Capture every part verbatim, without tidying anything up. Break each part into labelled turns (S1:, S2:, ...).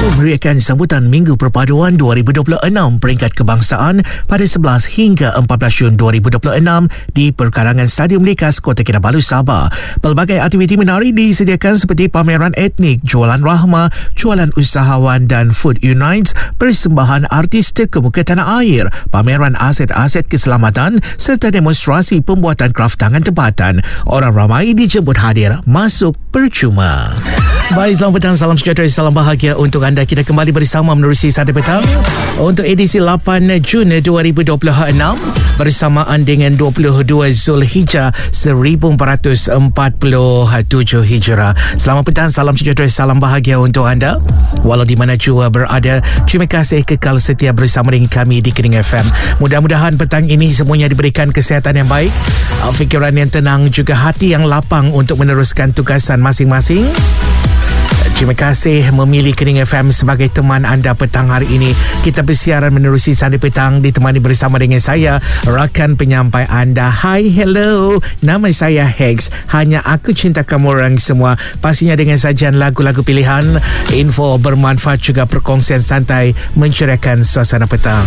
S1: meriahkan sambutan Minggu Perpaduan dua ribu dua puluh enam peringkat kebangsaan pada sebelas hingga empat belas Jun dua ribu dua puluh enam di perkarangan Stadium Likas, Kota Kinabalu, Sabah. Pelbagai aktiviti menarik disediakan seperti pameran etnik, jualan rahmah, jualan usahawan dan Food Unites, persembahan artis terkemuka tanah air, pameran aset-aset keselamatan serta demonstrasi pembuatan kraf tangan tempatan. Orang ramai dijemput hadir, masuk percuma. Baik, selamat petang, salam sejahtera, salam bahagia untuk anda. Kita kembali bersama menerusi Satu Petang untuk edisi lapan Jun dua ribu dua puluh enam bersamaan dengan dua puluh dua Zulhijjah seribu empat ratus empat puluh tujuh Hijrah. Selamat petang, salam sejahtera, salam bahagia untuk anda walau di mana jua berada. Terima kasih kekal setia bersama dengan kami di Kening F M. Mudah-mudahan petang ini semuanya diberikan kesihatan yang baik, fikiran yang tenang, juga hati yang lapang untuk meneruskan tugasan masing-masing. Terima kasih memilih Kening F M sebagai teman anda petang hari ini. Kita bersiaran menerusi Satu Petang ditemani bersama dengan saya, rakan penyampai anda. Hai, hello. Nama saya Hex. Hanya aku cinta kamu orang semua. Pastinya dengan sajian lagu-lagu pilihan, info bermanfaat, juga perkongsian santai menceriakan suasana petang.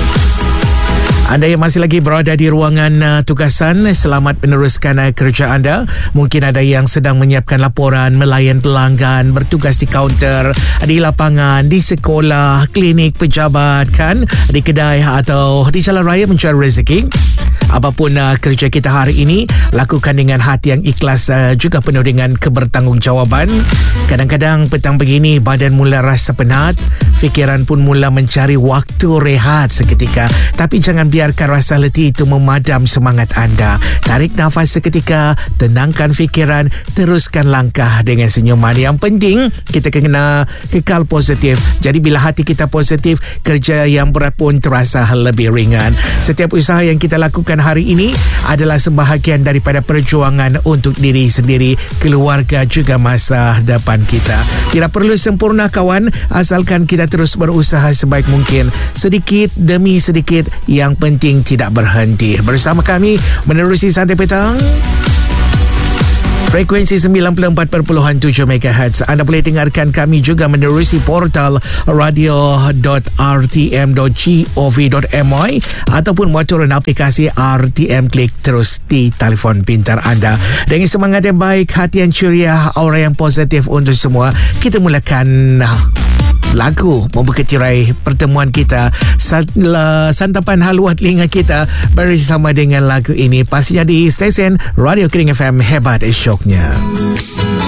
S1: Anda yang masih lagi berada di ruangan uh, tugasan, selamat meneruskan uh, kerja anda. Mungkin ada yang sedang menyiapkan laporan, melayan pelanggan, bertugas di kaunter, di lapangan, di sekolah, klinik, pejabat, kan, di kedai atau di jalan raya mencari rezeki. Apapun uh, kerja kita hari ini, lakukan dengan hati yang ikhlas, uh, juga penuh dengan kebertanggungjawaban. Kadang-kadang petang begini badan mula rasa penat, fikiran pun mula mencari waktu rehat seketika. Tapi jangan biarkan rasa letih itu memadam semangat anda. Tarik nafas seketika, tenangkan fikiran, teruskan langkah dengan senyuman. Yang penting kita kena kekal positif. Jadi bila hati kita positif, kerja yang berat pun terasa lebih ringan. Setiap usaha yang kita lakukan hari ini adalah sebahagian daripada perjuangan untuk diri sendiri, keluarga, juga masa depan kita. Tidak perlu sempurna kawan, asalkan kita terus berusaha sebaik mungkin, sedikit demi sedikit, yang penting tidak berhenti. Bersama kami menerusi Satu Petang, frekuensi sembilan puluh empat perpuluhan tujuh megahertz. Anda boleh dengarkan kami juga menerusi portal radio dot r t m dot gov dot my ataupun motoran aplikasi R T M Klik terus di telefon pintar anda. Dengan semangat yang baik, hati yang ceria, aura yang positif untuk semua, kita mulakan lagu membuka tirai pertemuan kita, santapan haluan telinga kita bersama dengan lagu ini. Pastinya di stesen Radio Kening F M, hebat syoknya.